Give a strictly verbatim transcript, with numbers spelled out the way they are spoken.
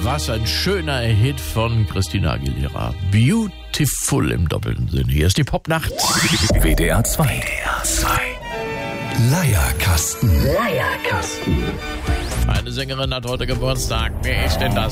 Was ein schöner Hit von Christina Aguilera. Beautiful im doppelten Sinn. Hier ist die Popnacht. W D R zwei. W D R zwei. Leierkasten. Leierkasten. Eine Sängerin hat heute Geburtstag. Wer ist denn das?